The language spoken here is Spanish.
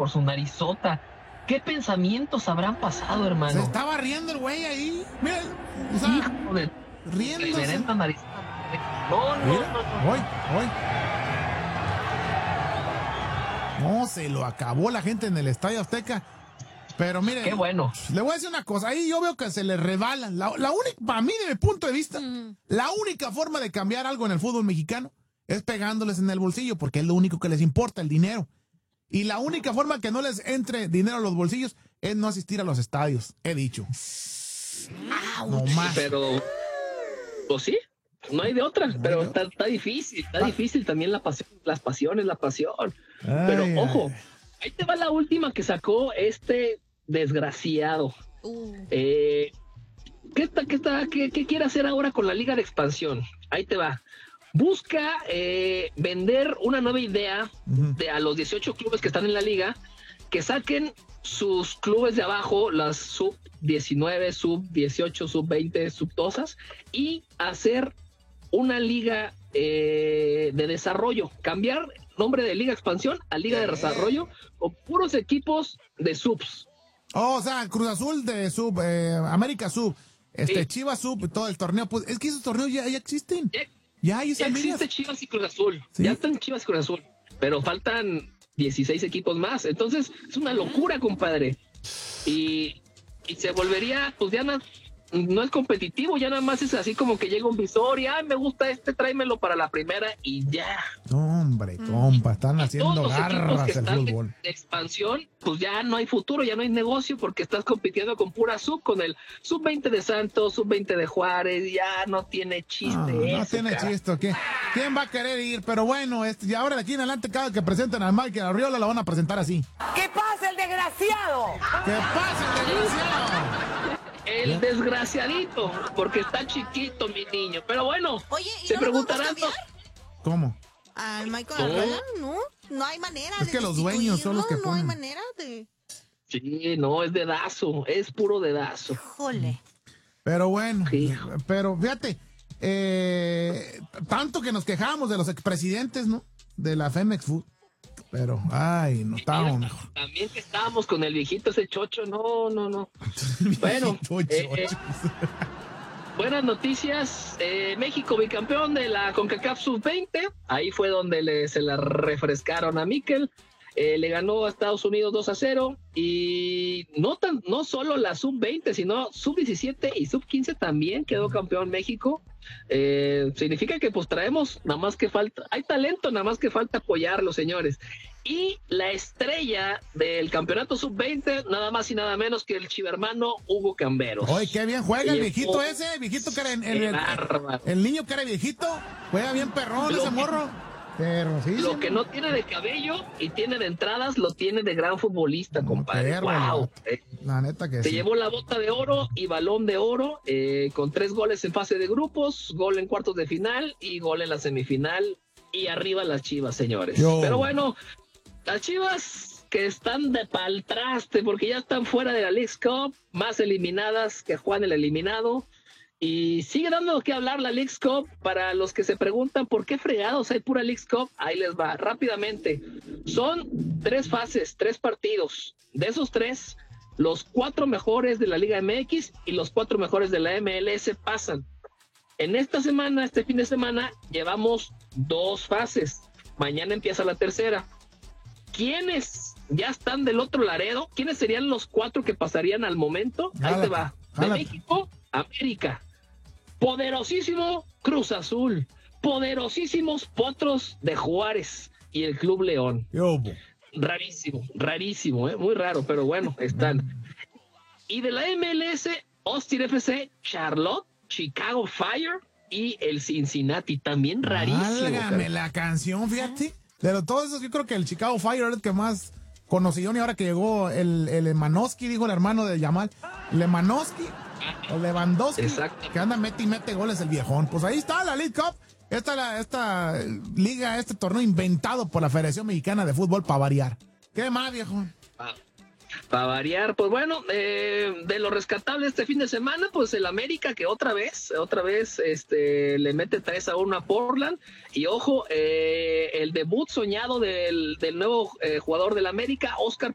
por su narizota. ¿Qué pensamientos habrán pasado, hermano? Se estaba riendo el güey ahí. Mira, o sea, Hijo de riéndose. reverenda narizota. No. Hoy. No, se lo acabó la gente en el Estadio Azteca. Pero mire, qué bueno. Le voy a decir una cosa, ahí yo veo que se le rebalan. La única, para mí, de mi punto de vista, la única forma de cambiar algo en el fútbol mexicano es pegándoles en el bolsillo, porque es lo único que les importa, el dinero. Y la única forma que no les entre dinero a los bolsillos es no asistir a los estadios, he dicho. No más. Pero, pues sí, no hay de otra, pero está difícil también la pasión, las pasiones, la pasión. Pero ojo, ahí te va la última que sacó este desgraciado. ¿Qué quiere hacer ahora con la Liga de Expansión? Ahí te va. Busca vender una nueva idea a los 18 clubes que están en la liga, que saquen sus clubes de abajo, las sub-19, sub-18, sub-20, sub-12, y hacer una liga de desarrollo. Cambiar nombre de Liga Expansión a Liga de Desarrollo con puros equipos de subs. O sea, Cruz Azul de sub, América sub, Chivas sub, todo el torneo. Pues, es que esos torneos ya existen. Ya existe Chivas y Cruz Azul. ¿Sí? Ya están Chivas y Cruz Azul. Pero faltan 16 equipos más. Entonces, es una locura, compadre. Y se volvería, pues ya no es competitivo, ya nada más es así como que llega un visor y me gusta tráemelo para la primera y ya. No, hombre, compa, están haciendo garras el fútbol. De expansión, pues ya no hay futuro, ya no hay negocio porque estás compitiendo con pura sub, con el sub-20 de Santos, sub-20 de Juárez, ya no tiene chiste. No tiene chiste, ¿quién va a querer ir? Pero bueno, y ahora de aquí en adelante cada que presenten al Michael Arriola lo van a presentar así. ¡Que pase el desgraciado! ¡Que pase el desgraciado! El desgraciadito, porque está chiquito mi niño. Pero bueno, oye, ¿y se no preguntarán. ¿Cómo? Al Michael Arriola, no hay manera. Es que los dueños son los que ponen. No hay manera de. Sí, no, es dedazo, es puro dedazo. Híjole. Pero bueno, pero fíjate, tanto que nos quejamos de los expresidentes, ¿no? De la Femex Food. Pero, no estábamos mejor. También que estábamos con el viejito ese chocho, no. Bueno, buenas noticias. México bicampeón de la CONCACAF Sub-20. Ahí fue donde se la refrescaron a Mikel. Le ganó a Estados Unidos 2-0 y no solo la Sub-20, sino Sub-17 y Sub-15 también quedó campeón México. Significa que pues traemos, nada más que falta, hay talento, nada más que falta apoyarlo, señores. Y la estrella del campeonato Sub-20, nada más y nada menos que el chivermano Hugo Camberos. Oye, qué bien juega el viejito ese, viejito que era el niño que era viejito, juega bien perrón ese morro. Pero, sí, lo que no tiene de cabello y tiene de entradas, lo tiene de gran futbolista, compadre. Wow. La neta que se llevó la bota de oro y balón de oro con 3 goles en fase de grupos, gol en cuartos de final y gol en la semifinal. Y arriba las Chivas, señores. Pero bueno, las Chivas que están de pa'l traste porque ya están fuera de la Leagues Cup, más eliminadas que Juan el eliminado. Y sigue dando que hablar la Leagues Cup. Para los que se preguntan por qué fregados hay pura Leagues Cup, ahí les va rápidamente. Son 3 fases, 3 partidos. De esos 3, los 4 mejores de la Liga MX y los 4 mejores de la MLS pasan. En esta semana, este fin de semana, llevamos 2 fases. Mañana empieza la tercera. ¿Quiénes ya están del otro Laredo? ¿Quiénes serían los 4 que pasarían al momento? Ahí te va. De México, América. Poderosísimo Cruz Azul, poderosísimos Potros de Juárez y el Club León. Rarísimo, muy raro, pero bueno, están. Y de la MLS, Austin FC, Charlotte, Chicago Fire y el Cincinnati, también rarísimo. Válgame la canción, fíjate. Pero todos esos, yo creo que el Chicago Fire es el que más conoció, y ahora que llegó el Lewandowski, dijo el hermano de Yamal, Lewandowski, que anda mete goles el viejón. Pues ahí está la League Cup, esta liga, este torneo inventado por la Federación Mexicana de Fútbol para variar. ¿Qué más, viejón? Para variar, pues bueno, de lo rescatable este fin de semana, pues el América que otra vez le mete 3-1 a Portland. Y ojo, el debut soñado del nuevo jugador del América, Oscar